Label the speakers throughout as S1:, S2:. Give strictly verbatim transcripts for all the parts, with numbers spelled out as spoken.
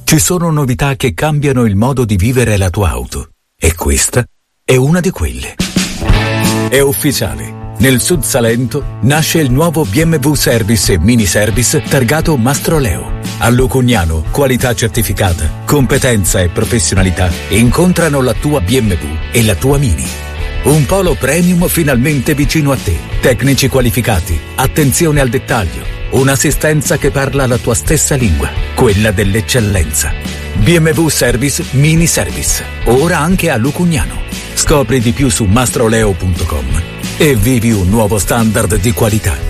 S1: Ci sono novità che cambiano il modo di vivere la tua auto. E questa è una di quelle. È ufficiale. Nel Sud Salento nasce il nuovo B M W Service e Mini Service targato Mastroleo. A Lucugnano, qualità certificata, competenza e professionalità incontrano la tua B M W e la tua Mini. Un polo premium finalmente vicino a te. Tecnici qualificati, attenzione al dettaglio, un'assistenza che parla la tua stessa lingua, quella dell'eccellenza. B M W Service Mini Service, ora anche a Lucugnano. Scopri di più su mastroleo punto com e vivi un nuovo standard di qualità.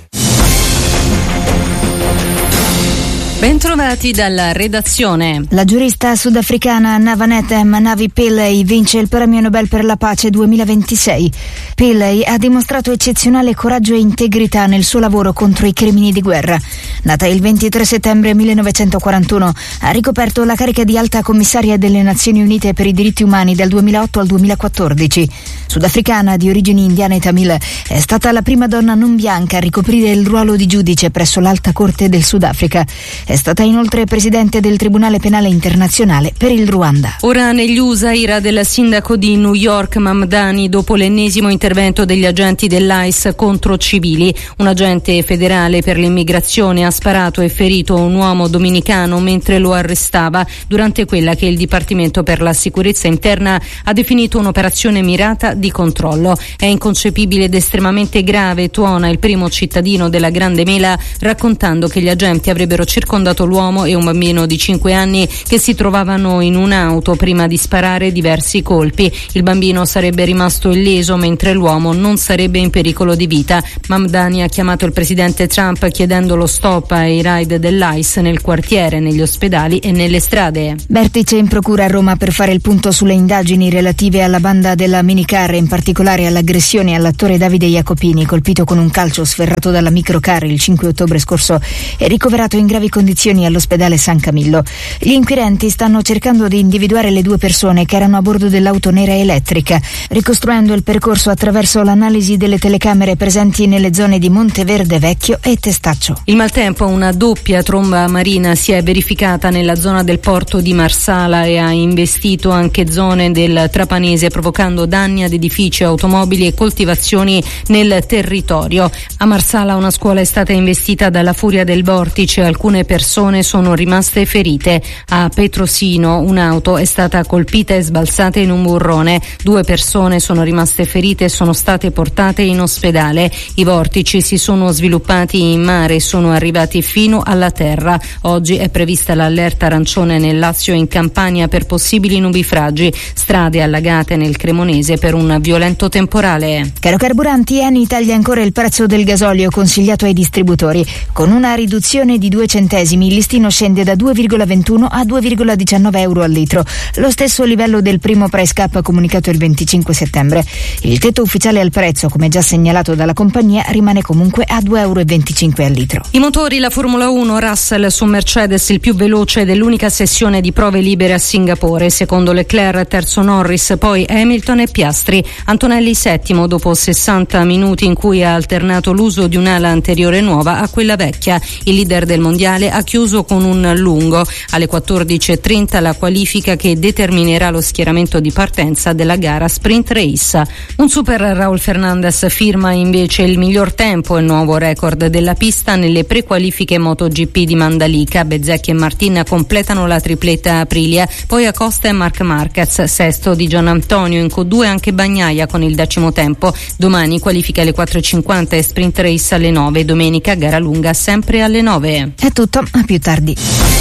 S2: Bentrovati dalla redazione.
S3: La giurista sudafricana Navanetha Manavi Pillay vince il premio Nobel per la pace duemilaventisei. Pillay ha dimostrato eccezionale coraggio e integrità nel suo lavoro contro i crimini di guerra. Nata il ventitré settembre millenovecentoquarantuno, ha ricoperto la carica di alta commissaria delle Nazioni Unite per i diritti umani dal duemilaotto al duemilaquattordici. Sudafricana di origini indiane e tamil, è stata la prima donna non bianca a ricoprire il ruolo di giudice presso l'Alta Corte del Sudafrica. È stata inoltre presidente del Tribunale Penale Internazionale per il Ruanda.
S2: Ora negli U S A, ira del sindaco di New York Mamdani dopo l'ennesimo intervento degli agenti dell'ICE contro civili. Un agente federale per l'immigrazione ha sparato e ferito un uomo dominicano mentre lo arrestava durante quella che il Dipartimento per la Sicurezza Interna ha definito un'operazione mirata di controllo. È inconcepibile ed estremamente grave, tuona il primo cittadino della Grande Mela, raccontando che gli agenti avrebbero circondato l'uomo e un bambino di cinque anni che si trovavano in un'auto prima di sparare diversi colpi. Il bambino sarebbe rimasto illeso mentre l'uomo non sarebbe in pericolo di vita. Mamdani ha chiamato il presidente Trump chiedendo lo stop ai raid dell'ICE nel quartiere, negli ospedali e nelle strade.
S3: Vertice in procura a Roma per fare il punto sulle indagini relative alla banda della minicar e in particolare all'aggressione all'attore Davide Jacopini, colpito con un calcio sferrato dalla microcar il cinque ottobre scorso e ricoverato in gravi condizioni all'ospedale San Camillo. Gli inquirenti stanno cercando di individuare le due persone che erano a bordo dell'auto nera elettrica, ricostruendo il percorso attraverso l'analisi delle telecamere presenti nelle zone di Monteverde Vecchio e Testaccio.
S2: Il maltempo, una doppia tromba marina si è verificata nella zona del porto di Marsala e ha investito anche zone del Trapanese, provocando danni ad edifici, automobili e coltivazioni nel territorio. A Marsala una scuola è stata investita dalla furia del vortice, alcune persone sono rimaste ferite. A Petrosino un'auto è stata colpita e sbalzata in un burrone, due persone sono rimaste ferite e sono state portate in ospedale. I vortici si sono sviluppati in mare e sono arrivati fino alla terra. Oggi è prevista l'allerta arancione nel Lazio e in Campania per possibili nubifragi, strade allagate nel Cremonese per un violento temporale.
S3: Caro carburanti, Eni taglia ancora il prezzo del gasolio consigliato ai distributori. Con una riduzione di due centesimi il listino scende da due virgola ventuno a due virgola diciannove euro al litro, lo stesso livello del primo price cap comunicato il venticinque settembre. Il tetto ufficiale al prezzo, come già segnalato dalla compagnia, rimane comunque a due virgola venticinque euro al litro.
S2: I motori, la Formula uno, Russell su Mercedes il più veloce dell'unica sessione di prove libere a Singapore, secondo Leclerc, terzo Norris, poi Hamilton e Piastri. Antonelli settimo dopo sessanta minuti in cui ha alternato l'uso di un'ala anteriore nuova a quella vecchia. Il leader del mondiale ha chiuso con un lungo. Alle quattordici e trenta la qualifica che determinerà lo schieramento di partenza della gara sprint race. Un super Raul Fernandez firma invece il miglior tempo e il nuovo record della pista nelle prequalifiche MotoGP di Mandalika. Bezzecchi e Martin completano la tripletta Aprilia, poi Acosta e Marc Marquez, sesto di Gian Antonio, in Q due anche Bagnaia con il decimo tempo. Domani qualifica alle quattro e cinquanta e sprint race alle nove, domenica gara lunga sempre alle nove.
S3: È tutto, a più tardi.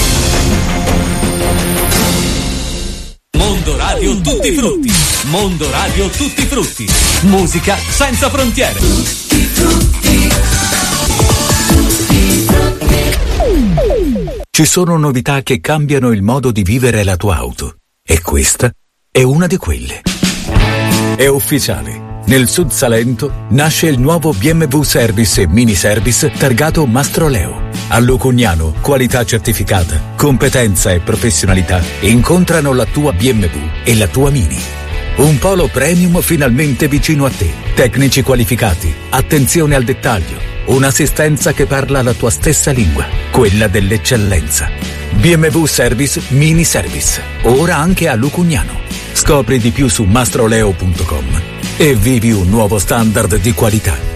S4: Mondo Radio Tutti Frutti. Mondo Radio Tutti Frutti. Musica senza frontiere. Tutti Frutti.
S1: Tutti Frutti. Ci sono novità che cambiano il modo di vivere la tua auto. E questa è una di quelle. È ufficiale. Nel Sud Salento nasce il nuovo B M W Service e Mini Service targato Mastroleo. A Lucugnano, qualità certificata, competenza e professionalità incontrano la tua B M W e la tua Mini. Un polo premium finalmente vicino a te. Tecnici qualificati, attenzione al dettaglio, un'assistenza che parla la tua stessa lingua, quella dell'eccellenza. B B M W Service Mini Service, ora anche a Lucugnano. Scopri di più su mastroleo punto com e vivi un nuovo standard di qualità.